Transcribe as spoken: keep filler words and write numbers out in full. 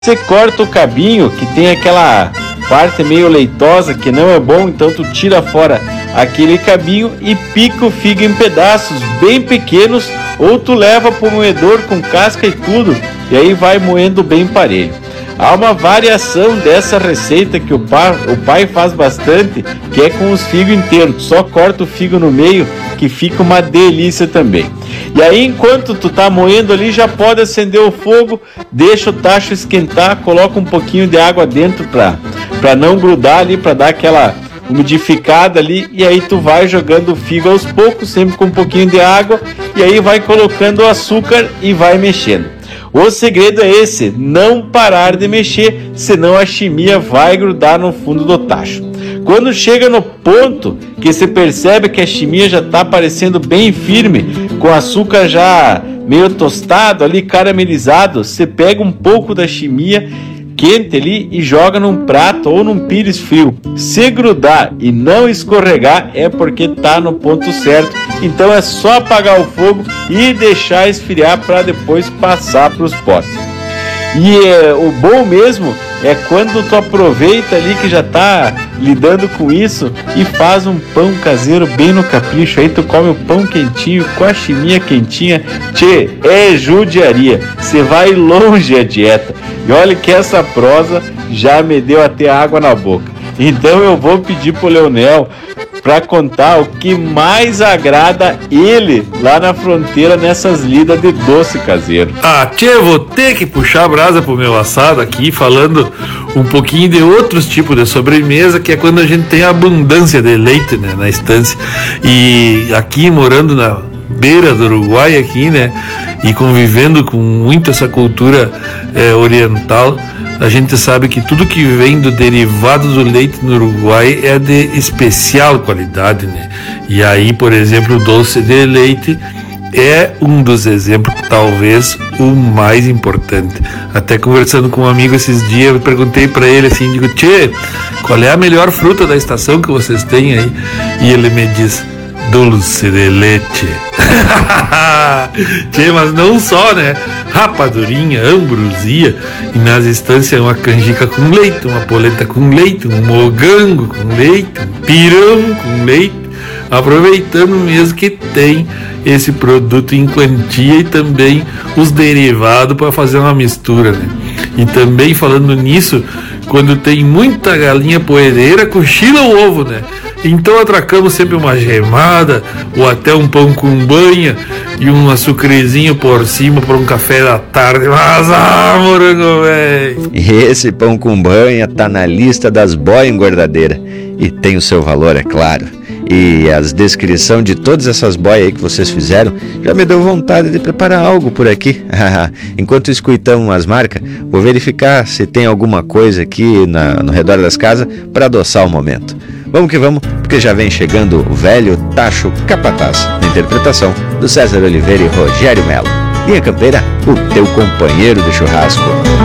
Você corta o cabinho, que tem aquela parte meio leitosa, que não é bom, então tu tira fora aquele cabinho e pica o figo em pedaços bem pequenos, ou tu leva pro moedor com casca e tudo, e aí vai moendo bem parelho. Há uma variação dessa receita que o pai, o pai faz bastante, que é com os figos inteiros. Tu só corta o figo no meio, que fica uma delícia também. E aí, enquanto tu tá moendo ali, já pode acender o fogo, deixa o tacho esquentar, coloca um pouquinho de água dentro para para não grudar ali, para dar aquela umidificada ali, e aí tu vai jogando o figo aos poucos, sempre com um pouquinho de água, e aí vai colocando o açúcar e vai mexendo. O segredo é esse, não parar de mexer, senão a chimia vai grudar no fundo do tacho. Quando chega no ponto que você percebe que a chimia já está parecendo bem firme, com o açúcar já meio tostado ali, caramelizado, você pega um pouco da chimia quente ali e joga num prato ou num pires frio. Se grudar e não escorregar é porque tá no ponto certo. Então é só apagar o fogo e deixar esfriar para depois passar para os potes. E é, o bom mesmo é quando tu aproveita ali que já tá lidando com isso e faz um pão caseiro bem no capricho. Aí tu come o pão quentinho com a chimia quentinha. Tchê, é judiaria. Você vai longe a dieta. E olha que essa prosa já me deu até água na boca. Então eu vou pedir pro Leonel para contar o que mais agrada ele lá na fronteira nessas lidas de doce caseiro. Ah, tchê, vou ter que puxar a brasa pro meu assado aqui, falando um pouquinho de outros tipos de sobremesa, que é quando a gente tem abundância de leite, né, na estância. E aqui, morando na beira do Uruguai aqui, né, e convivendo com muito essa cultura é, oriental, a gente sabe que tudo que vem do derivado do leite no Uruguai é de especial qualidade, né? E aí, por exemplo, o doce de leite é um dos exemplos, talvez o mais importante. Até conversando com um amigo esses dias, eu perguntei para ele assim, digo, tchê, qual é a melhor fruta da estação que vocês têm aí? E ele me diz, dulce de leite. Tchê, mas não só, né? Rapadurinha, ambrosia, e nas estâncias uma canjica com leite, uma polenta com leite, um mogango com leite, um pirão com leite, aproveitando mesmo que tem esse produto em quantia e também os derivados para fazer uma mistura, né? E também falando nisso, quando tem muita galinha poedeira, cochila o ovo, né? Então atracamos sempre uma gemada ou até um pão com banha e um açucrezinho por cima para um café da tarde. Mas, ah, morango, velho! Esse pão com banha tá na lista das boias engordadeiras e tem o seu valor, é claro. E as descrições de todas essas boias aí que vocês fizeram já me deu vontade de preparar algo por aqui. Enquanto escutamos as marcas, vou verificar se tem alguma coisa aqui na, no redor das casas para adoçar o momento. Vamos que vamos, porque já vem chegando o velho Tacho Capataz, na interpretação do César Oliveira e Rogério Melo. Linha Campeira, o teu companheiro de churrasco.